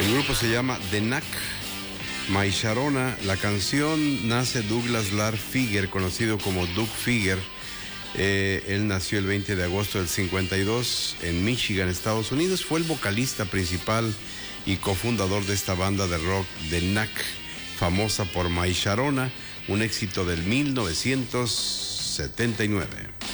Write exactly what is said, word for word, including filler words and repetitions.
El grupo se llama The Knack. My Sharona. La canción nace Douglas Lar Figger, conocido como Doug Figger. Eh, él nació el veinte de agosto del cincuenta y dos en Michigan, Estados Unidos. Fue el vocalista principal y cofundador de esta banda de rock The Knack, famosa por My Sharona, un éxito del mil novecientos setenta y nueve.